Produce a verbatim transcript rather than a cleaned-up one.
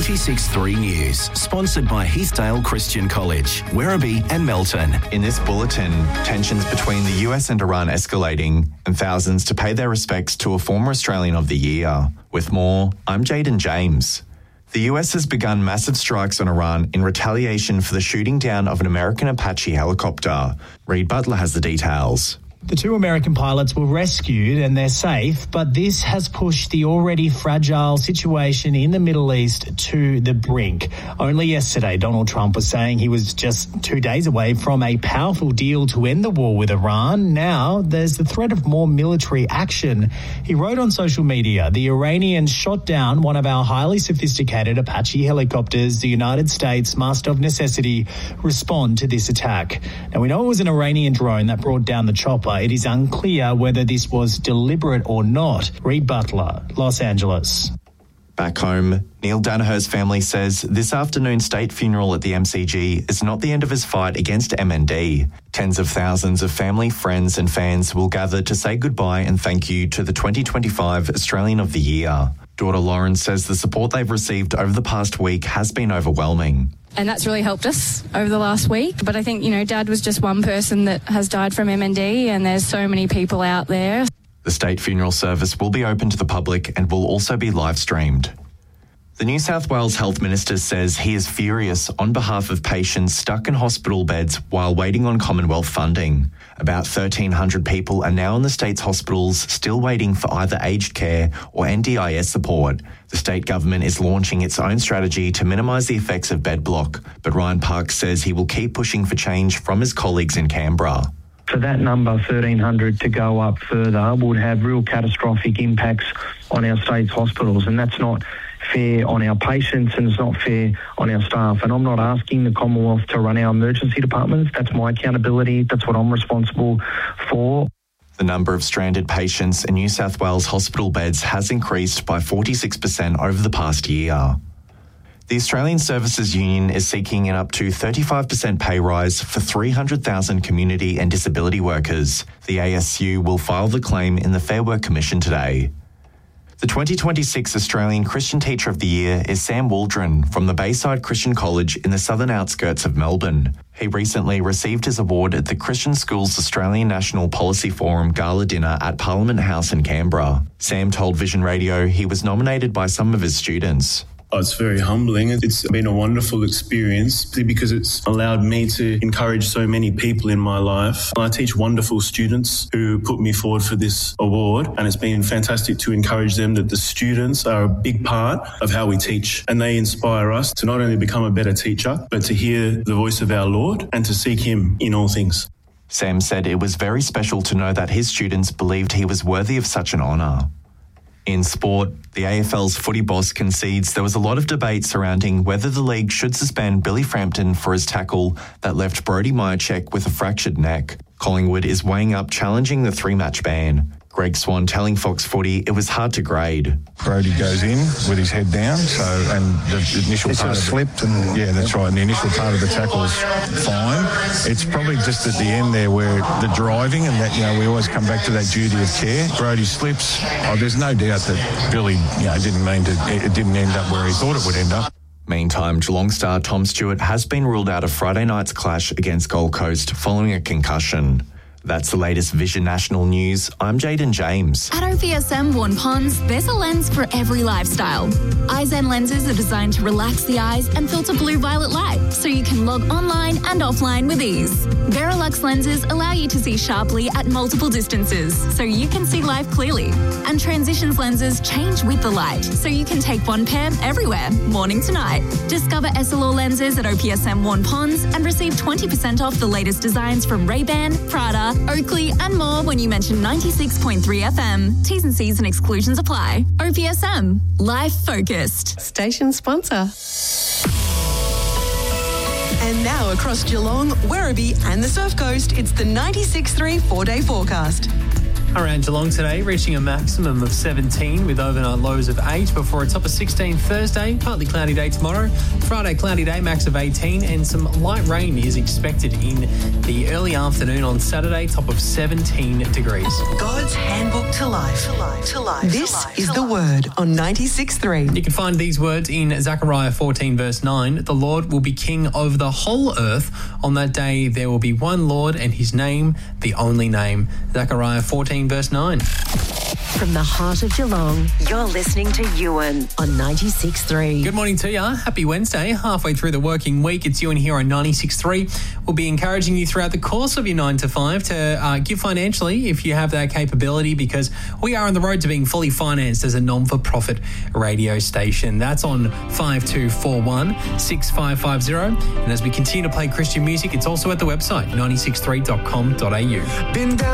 ninety-six point three News, sponsored by Heathdale Christian College, Werribee and Melton. In this bulletin, tensions between the U S and Iran escalating and thousands to pay their respects to a former Australian of the Year. With more, I'm Jaden James. The U S has begun massive strikes on Iran in retaliation for the shooting down of an American Apache helicopter. Reed Butler has the details. The two American pilots were rescued and they're safe, but this has pushed the already fragile situation in the Middle East to the brink. Only yesterday, Donald Trump was saying he was just two days away from a powerful deal to end the war with Iran. Now there's the threat of more military action. He wrote on social media, the Iranians shot down one of our highly sophisticated Apache helicopters. The United States must, of necessity, respond to this attack. Now, we know it was an Iranian drone that brought down the chopper. It is unclear whether this was deliberate or not. Reed Butler, Los Angeles. Back home, Neil Danaher's family says this afternoon's state funeral at the M C G is not the end of his fight against M N D. Tens of thousands of family, friends and fans will gather to say goodbye and thank you to the twenty twenty-five Australian of the Year. Daughter Lauren says the support they've received over the past week has been overwhelming. And that's really helped us over the last week. But I think, you know, Dad was just one person that has died from M N D, and there's so many people out there. The state funeral service will be open to the public and will also be live streamed. The New South Wales Health Minister says he is furious on behalf of patients stuck in hospital beds while waiting on Commonwealth funding. About thirteen hundred people are now in the state's hospitals still waiting for either aged care or N D I S support. The state government is launching its own strategy to minimise the effects of bed block, but Ryan Parks says he will keep pushing for change from his colleagues in Canberra. For that number, thirteen hundred, to go up further would have real catastrophic impacts on our state's hospitals, and that's not fair on our patients and it's not fair on our staff. And I'm not asking the Commonwealth to run our emergency departments. That's my accountability. That's what I'm responsible for. The number of stranded patients in New South Wales hospital beds has increased by forty-six percent over the past year. The Australian Services Union is seeking an up to thirty-five percent pay rise for three hundred thousand community and disability workers. The A S U will file the claim in the Fair Work Commission today. The twenty twenty-six Australian Christian Teacher of the Year is Sam Waldron from the Bayside Christian College in the southern outskirts of Melbourne. He recently received his award at the Christian Schools Australian National Policy Forum Gala Dinner at Parliament House in Canberra. Sam told Vision Radio he was nominated by some of his students. Oh, it's very humbling. It's been a wonderful experience because it's allowed me to encourage so many people in my life. I teach wonderful students who put me forward for this award, and it's been fantastic to encourage them that the students are a big part of how we teach, and they inspire us to not only become a better teacher, but to hear the voice of our Lord and to seek Him in all things. Sam said it was very special to know that his students believed he was worthy of such an honour. In sport, the A F L's footy boss concedes there was a lot of debate surrounding whether the league should suspend Billy Frampton for his tackle that left Brody Myercheck with a fractured neck. Collingwood is weighing up challenging the three-match ban. Greg Swan telling Fox Footy it was hard to grade. Brody goes in with his head down, so and the initial it part sort of of slipped, and yeah, that's right. And the initial part of the tackle's fine. It's probably just at the end there where the driving and that, you know, we always come back to that duty of care. Brody slips. Oh, there's no doubt that Billy, you know, didn't mean to. It didn't end up where he thought it would end up. Meantime, Geelong star Tom Stewart has been ruled out of Friday night's clash against Gold Coast following a concussion. That's the latest Vision National News. I'm Jaden James. At O P S M Vaughan Ponds, there's a lens for every lifestyle. iZen lenses are designed to relax the eyes and filter blue-violet light, so you can log online and offline with ease. Verilux lenses allow you to see sharply at multiple distances, so you can see life clearly. And Transitions lenses change with the light, so you can take one pair everywhere, morning to night. Discover S L R lenses at O P S M Vaughan Ponds and receive twenty percent off the latest designs from Ray-Ban, Prada, Oakley and more when you mention ninety-six point three F M. T's and C's and exclusions apply. O P S M. Life focused. Station sponsor. And now across Geelong, Werribee and the Surf Coast, it's the ninety-six point three four-day forecast. Around Geelong today, reaching a maximum of seventeen with overnight lows of eight before a top of sixteen Thursday. Partly cloudy day tomorrow. Friday, cloudy day, max of eighteen, and some light rain is expected in the early afternoon on Saturday, top of seventeen degrees. God's handbook to life. To life. To life. This is the word on ninety-six point three. You can find these words in Zechariah fourteen, verse nine. The Lord will be king over the whole earth. On that day, there will be one Lord, and his name, the only name. Zechariah fourteen, verse nine. From the heart of Geelong, you're listening to Ewan on ninety-six point three. Good morning to you. Happy Wednesday. Halfway through the working week, it's Ewan here on ninety-six point three. We'll be encouraging you throughout the course of your nine to five to uh, give financially if you have that capability, because we are on the road to being fully financed as a non-for-profit radio station. That's on five two four one, six five five zero. And as we continue to play Christian music, it's also at the website ninety-six point three dot com dot a u. Been down